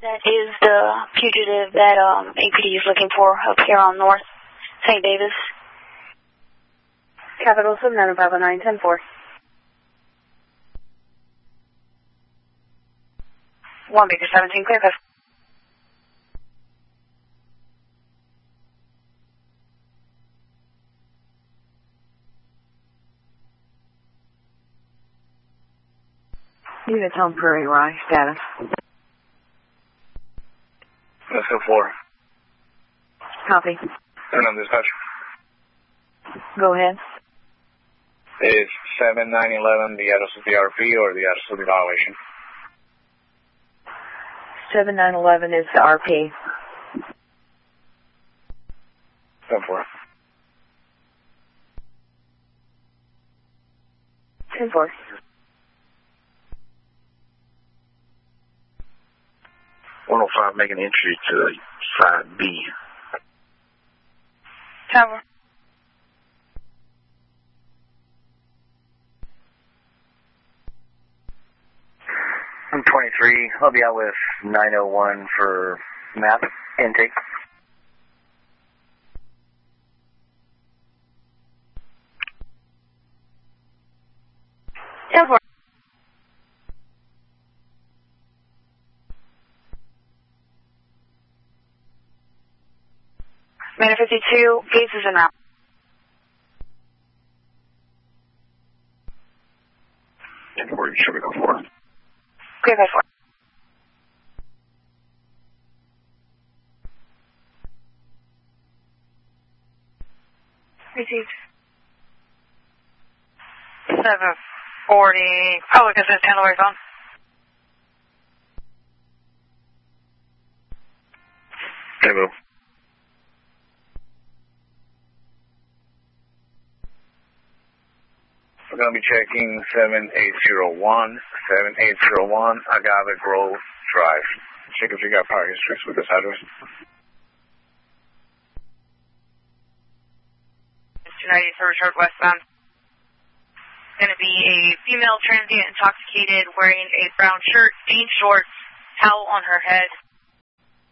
That is the fugitive that APD is looking for up here on North St. Davis. Capital 7959, 10-4. 1 Baker 17, clear 5. Units on Prairie Rye, status. Let's go 4. Copy. Turn on dispatch. Go ahead. Is 7911 the address of the RP or the address of the violation? 7911 is the RP. 10-4. 10-4. Make an entry to side B. Cover. I'm 23. I'll be out with 901 for map intake. Yeah, 4. Minute 52, gates is in route. Where should we go for? Clear by 4. Received. 740. Oh, because it's handle by phone. Demo. We're going to be checking 7801. 7801, Agave Grove Drive. Check if you got power histories with this address. 290 Service Road westbound. Going to be a female transient intoxicated wearing a brown shirt, jean shorts, towel on her head.